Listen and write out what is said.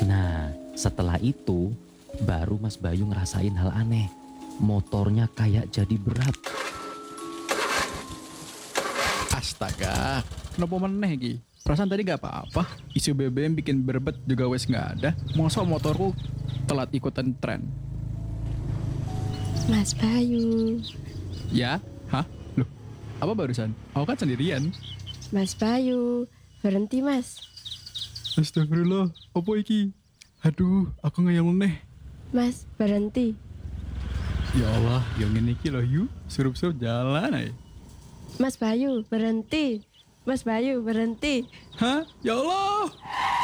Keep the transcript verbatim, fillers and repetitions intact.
Nah, setelah itu baru Mas Bayu ngerasain hal aneh. Motornya kayak jadi berat. Astaga, kenapa meneh Ki? Perasaan tadi gak apa-apa. Isu B B M bikin berbet juga wes gak ada. Masa motorku telat ikutan tren? Mas Bayu, Ya? Hah? Loh, apa barusan? Aku kan sendirian. Mas Bayu, berhenti Mas. Astagfirullah, apa iki? Aduh, aku ngayal neh. Mas, berhenti. Ya Allah, yang ini iki loh yuk. Surup-surup jalan aja. Mas Bayu, berhenti. Mas Bayu, berhenti. Hah? Ya Allah!